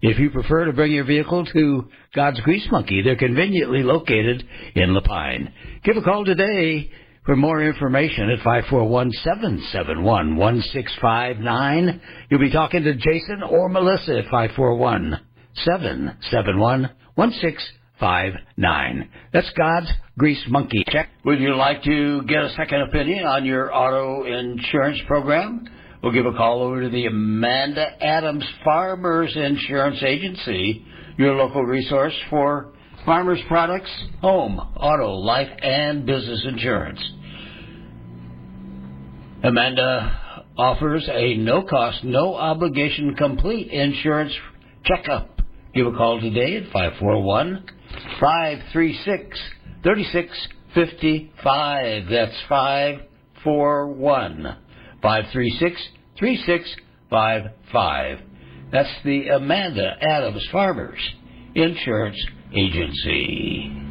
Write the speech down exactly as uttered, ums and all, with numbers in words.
If you prefer to bring your vehicle to God's Grease Monkey, they're conveniently located in Lapine. Give a call today for more information at five four one, seven seven one, one six five nine. You'll be talking to Jason or Melissa at five four one, seven seven one, one six five nine. That's God's Grease Monkey. Check. Would you like to get a second opinion on your auto insurance program? We'll give a call over to the Amanda Adams Farmers Insurance Agency, your local resource for farmers products, home, auto, life, and business insurance. Amanda offers a no-cost, no-obligation, complete insurance checkup. Give a call today at five four one, five three six, three six five five. That's five four one, five three six, three six five five. That's the Amanda Adams Farmers Insurance Agency.